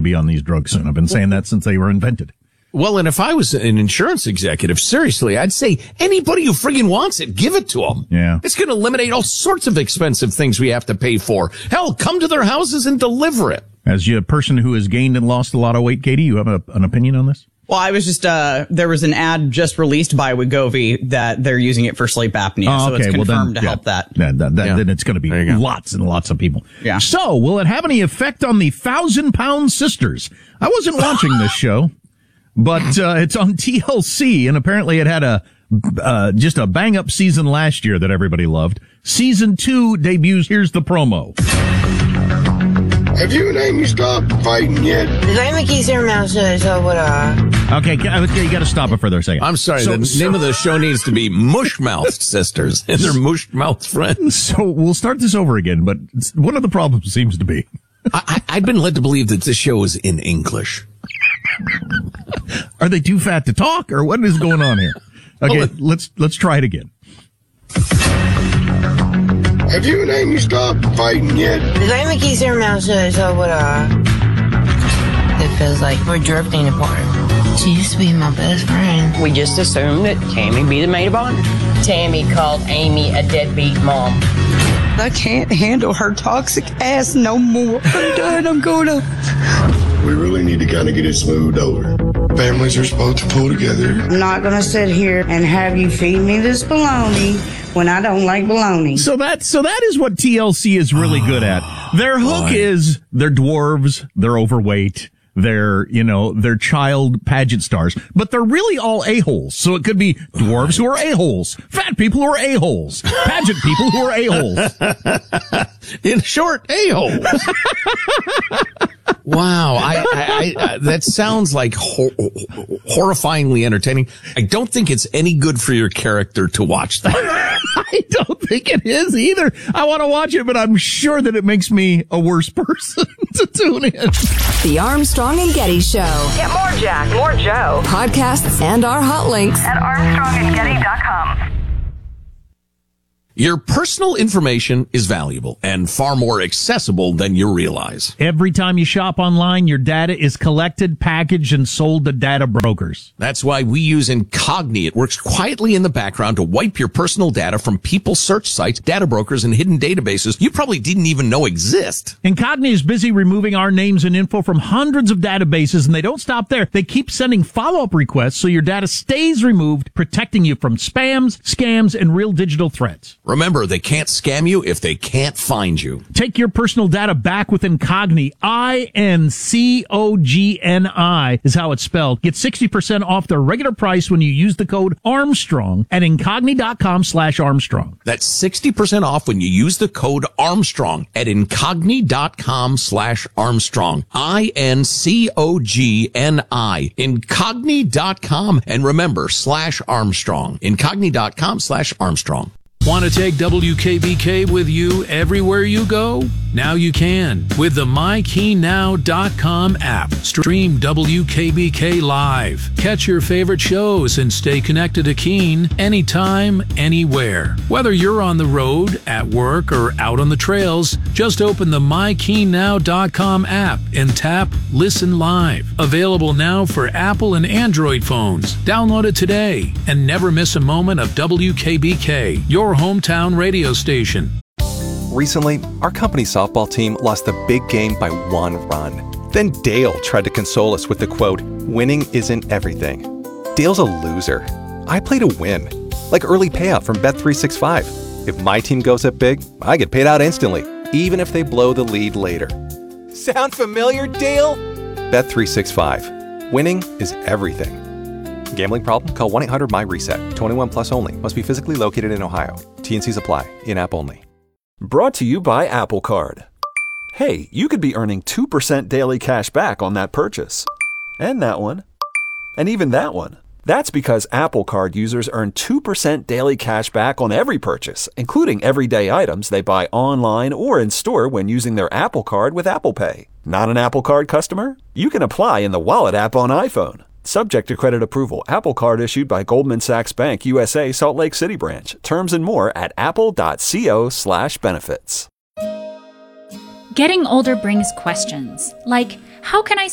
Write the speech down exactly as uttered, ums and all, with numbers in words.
be on these drugs soon. I've been saying that since they were invented. Well, and if I was an insurance executive, seriously, I'd say anybody who friggin' wants it, give it to them. Yeah. It's going to eliminate all sorts of expensive things we have to pay for. Hell, come to their houses and deliver it. As a person who has gained and lost a lot of weight, Katie, you have a, an opinion on this? Well, I was just, uh, there was an ad just released by Wegovy that they're using it for sleep apnea. Oh, okay. So it's confirmed well, then, to yeah, help that. Yeah, that, that yeah. Then it's going to be lots and lots of people. Yeah. So, will it have any effect on the Thousand Pound Sisters? I wasn't watching this show, but uh, it's on T L C, and apparently it had a uh, just a bang-up season last year that everybody loved. Season two debuts. Here's the promo. Have you and Amy stopped fighting yet? Amy keeps her mouth shut, so what, uh... Okay, okay, you got to stop it for a second. I'm sorry, So- the so- name of the show needs to be Mushmouth Sisters and their Mushmouth friends. So we'll start this over again, but one of the problems seems to be... I, I, I'd been led to believe that this show is in English. Are they too fat to talk, or what is going on here? Okay, Well, let's let's try it again. Have you and Amy stopped fighting yet? Amy keeps her mouth shut, so what, uh... It feels like we're drifting apart. She used to be my best friend. We just assumed that Tammy be the maid of honor. Tammy called Amy a deadbeat mom. I can't handle her toxic ass no more. I'm done. I'm going to... We really need to kind of get it smoothed over. Families are supposed to pull together. I'm not going to sit here and have you feed me this bologna when I don't like bologna. So that so that is what T L C is really good at. Their hook is they're dwarves, they're overweight, they're, you know, they're child pageant stars, but they're really all a-holes. So it could be dwarves who are a-holes, fat people who are a-holes, pageant people who are a-holes. In short, a-holes. Wow, I, I, I, that sounds like hor- horrifyingly entertaining. I don't think it's any good for your character to watch that. I don't think it is either. I want to watch it, but I'm sure that it makes me a worse person to tune in. The Armstrong and Getty Show. Get more Jack, more Joe. Podcasts and our hot links At armstrong and getty dot com. Your personal information is valuable and far more accessible than you realize. Every time you shop online, your data is collected, packaged, and sold to data brokers. That's why we use Incogni. It works quietly in the background to wipe your personal data from people's search sites, data brokers, and hidden databases you probably didn't even know exist. Incogni is busy removing our names and info from hundreds of databases, and they don't stop there. They keep sending follow-up requests so your data stays removed, protecting you from spams, scams, and real digital threats. Remember, they can't scam you if they can't find you. Take your personal data back with Incogni. I N C O G N I is how it's spelled. Get sixty percent off their regular price when you use the code Armstrong at incogni.com slash Armstrong. That's sixty percent off when you use the code Armstrong at incogni.com slash Armstrong. I N C O G N I. Incogni dot com. And remember, slash Armstrong. Incogni.com slash Armstrong. Want to take W K B K with you everywhere you go? Now you can with the my key now dot com app. Stream W K B K live. Catch your favorite shows and stay connected to Keene anytime, anywhere. Whether you're on the road, at work, or out on the trails, just open the my key now dot com app and tap Listen Live. Available now for Apple and Android phones. Download it today and never miss a moment of W K B K, your hometown radio station. Recently, our company softball team lost the big game by one run. Then Dale tried to console us with the quote, "Winning isn't everything." Dale's a loser. I play to win. Like early payout from Bet three sixty-five. If my team goes up big, I get paid out instantly, even if they blow the lead later. Sound familiar, Dale? Bet three sixty-five. Winning is everything. Gambling problem? Call one eight hundred M Y reset. twenty-one plus only. Must be physically located in Ohio. T and Cs apply. In-app only. Brought to you by Apple Card. Hey, you could be earning two percent daily cash back on that purchase. And that one. And even that one. That's because Apple Card users earn two percent daily cash back on every purchase, including everyday items they buy online or in store when using their Apple Card with Apple Pay. Not an Apple Card customer? You can apply in the Wallet app on iPhone. Subject to credit approval. Apple Card issued by Goldman Sachs Bank U S A Salt Lake City branch. Terms and more at apple.co slash benefits. Getting older brings questions like, how can I